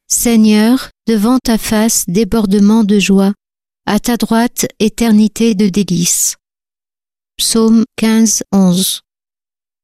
Seigneur, devant ta face, débordement de joie, à ta droite, éternité de délices. Psaume 15, 11.